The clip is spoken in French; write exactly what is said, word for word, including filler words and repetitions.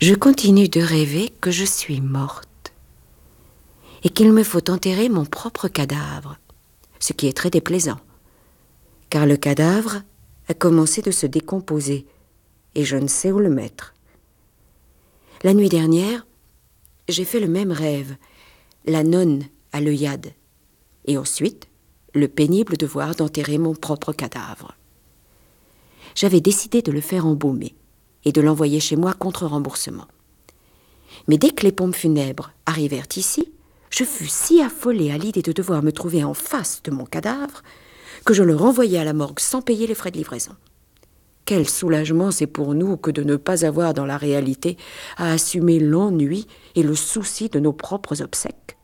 Je continue de rêver que je suis morte et qu'il me faut enterrer mon propre cadavre, ce qui est très déplaisant, car le cadavre a commencé de se décomposer et je ne sais où le mettre. La nuit dernière, j'ai fait le même rêve, la nonne à l'œillade, et ensuite le pénible devoir d'enterrer mon propre cadavre. J'avais décidé de le faire embaumer et de l'envoyer chez moi contre remboursement. Mais dès que les pompes funèbres arrivèrent ici, je fus si affolée à l'idée de devoir me trouver en face de mon cadavre que je le renvoyai à la morgue sans payer les frais de livraison. Quel soulagement c'est pour nous que de ne pas avoir dans la réalité à assumer l'ennui et le souci de nos propres obsèques.